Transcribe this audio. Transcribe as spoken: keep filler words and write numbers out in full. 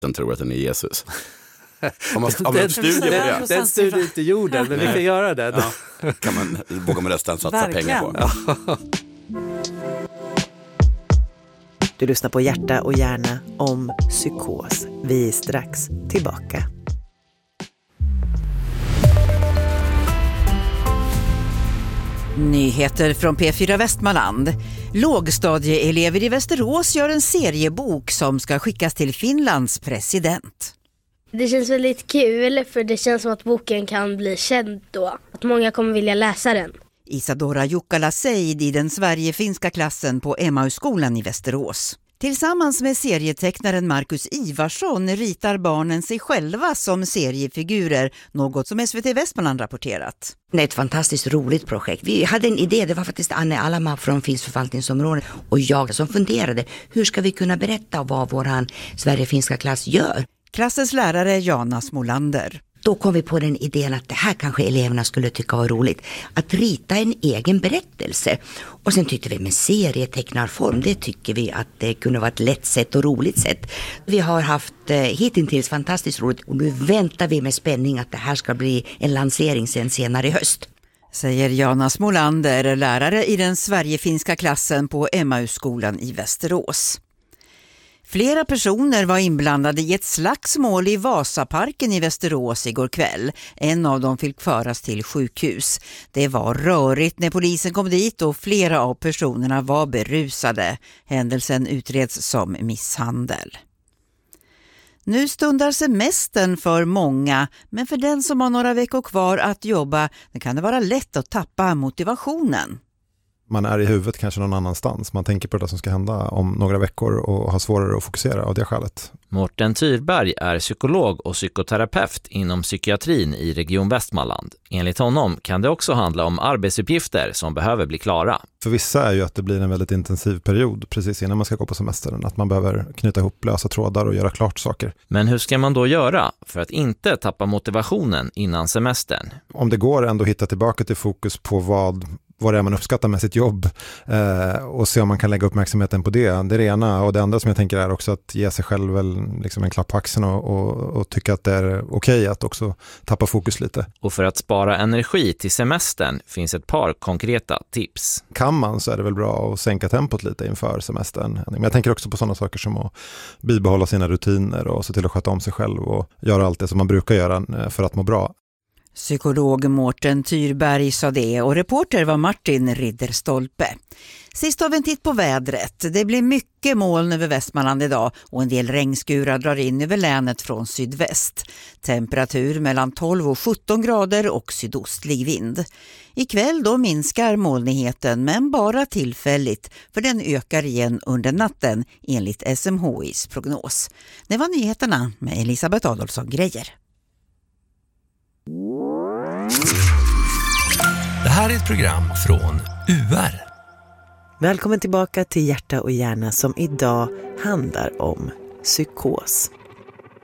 den tror att den är Jesus. Om man, om man studier på det. Den studier inte jorden, men vi kan göra det. Ja. Kan man våga med rösten satsa pengar på. Ja. Du lyssnar på Hjärta och hjärna om psykos. Vi är strax tillbaka. Nyheter från P fyra Västmanland. Lågstadieelever i Västerås gör en seriebok som ska skickas till Finlands president. Det känns väldigt kul, för det känns som att boken kan bli känd då. Att många kommer vilja läsa den. Isadora Jukala Seid i den Sverige-finska klassen på Emmausskolan i Västerås. Tillsammans med serietecknaren Marcus Ivarsson ritar barnen sig själva som seriefigurer, något som S V T Västmanland rapporterat. Det är ett fantastiskt roligt projekt. Vi hade en idé, det var faktiskt Anne Alama från Finns förvaltningsområdet och jag som funderade, hur ska vi kunna berätta vad våran Sverige-finska klass gör? Klassens lärare Jana Smolander. Då kom vi på den idén att det här kanske eleverna skulle tycka var roligt. Att rita en egen berättelse. Och sen tyckte vi med serietecknarform, det tycker vi att det kunde vara ett lätt sätt och roligt sätt. Vi har haft eh, hittills fantastiskt roligt och nu väntar vi med spänning att det här ska bli en lansering sen senare i höst. Säger Jana Smolander, lärare i den Sverige-finska klassen på Emmausskolan i Västerås. Flera personer var inblandade i ett slagsmål i Vasaparken i Västerås igår kväll. En av dem fick föras till sjukhus. Det var rörigt när polisen kom dit och flera av personerna var berusade. Händelsen utreds som misshandel. Nu stundar semestern för många, men för den som har några veckor kvar att jobba, det kan det vara lätt att tappa motivationen. Man är i huvudet kanske någon annanstans. Man tänker på det som ska hända om några veckor och har svårare att fokusera av det skälet. Mårten Tyrberg är psykolog och psykoterapeut inom psykiatrin i Region Västmanland. Enligt honom kan det också handla om arbetsuppgifter som behöver bli klara. För vissa är ju att det blir en väldigt intensiv period precis innan man ska gå på semestern. Att man behöver knyta ihop lösa trådar och göra klart saker. Men hur ska man då göra för att inte tappa motivationen innan semestern? Om det går ändå hitta tillbaka till fokus på vad... vad det är man uppskattar med sitt jobb eh, och se om man kan lägga uppmärksamheten på det. Det är det ena, och det andra som jag tänker är också att ge sig själv väl, liksom en klapp på axeln och, och, och tycka att det är okej okay att också tappa fokus lite. Och för att spara energi till semestern finns ett par konkreta tips. Kan man så är det väl bra att sänka tempot lite inför semestern. Men jag tänker också på sådana saker som att bibehålla sina rutiner och se till att sköta om sig själv och göra allt det som man brukar göra för att må bra. Psykolog Mårten Tyrberg sa det och reporter var Martin Ridderstolpe. Sist har vi en titt på vädret. Det blir mycket moln över Västmanland idag och en del regnskurar drar in över länet från sydväst. Temperatur mellan tolv och sjutton grader och sydostlig vind. Ikväll då minskar molnigheten, men bara tillfälligt, för den ökar igen under natten enligt S M H I:s prognos. Det var nyheterna med Elisabeth Adolfsson Grejer. Det här är ett program från U R. Välkommen tillbaka till Hjärta och hjärna som idag handlar om psykos.